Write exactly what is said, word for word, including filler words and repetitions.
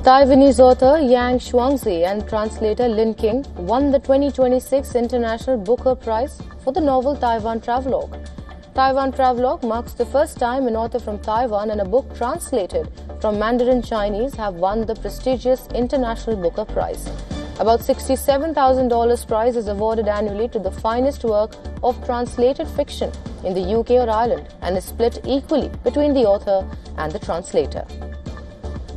Taiwanese author Yang Shuangzi and translator Lin King won the twenty twenty-six International Booker Prize for the novel Taiwan Travelogue. Taiwan Travelogue marks the first time an author from Taiwan and a book translated from Mandarin Chinese have won the prestigious International Booker Prize. About sixty-seven thousand dollars prize is awarded annually to the finest work of translated fiction in the U K or Ireland and is split equally between the author and the translator.